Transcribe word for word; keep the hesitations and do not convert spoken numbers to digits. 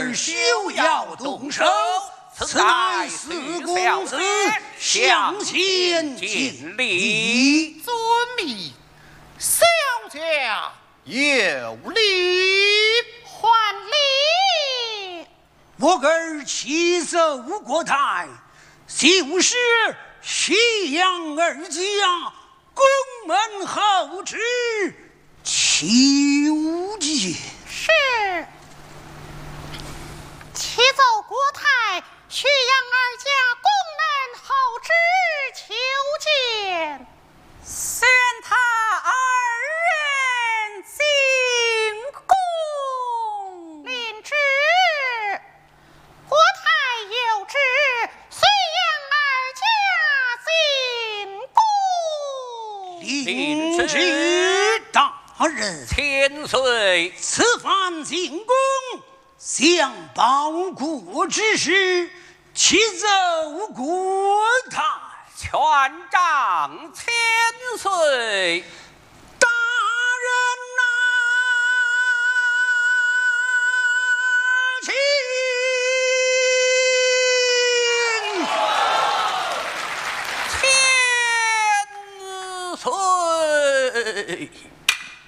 儿休要动手，此乃四公子向前尽礼。 遵命，小家有礼。 还礼。 我儿七走国台，就是西洋二家宫门后之求见。 是。启奏国台，徐阳二家宫门后之求见。 宣他二人进宫。 领旨。国台有旨，隋阳二家进宫。 领旨大人， 千岁， 此番进宫，想报国之事，启奏国台。 全仗千岁。 大人呐、请。 千岁。